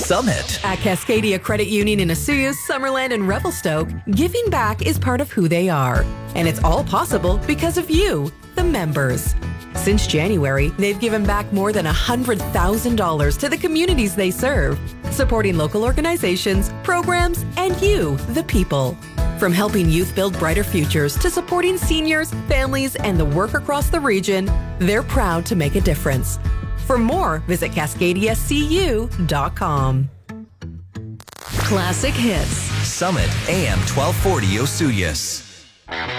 Summit. At Cascadia Credit Union in Osuyos, Summerland, and Revelstoke, giving back is part of who they are. And it's all possible because of you, the members. Since January, they've given back more than $100,000 to the communities they serve, supporting local organizations, programs, and you, the people. From helping youth build brighter futures to supporting seniors, families, and the work across the region, they're proud to make a difference. For more, visit CascadiaCU.com. Classic Hits. Summit AM 1240 Osuyos.